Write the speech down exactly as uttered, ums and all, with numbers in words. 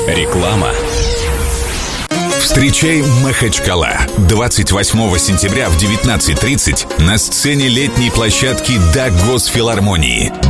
Реклама. Встречай Махачкала. двадцать восьмого сентября в девятнадцать тридцать на сцене летней площадки Дагосфилармонии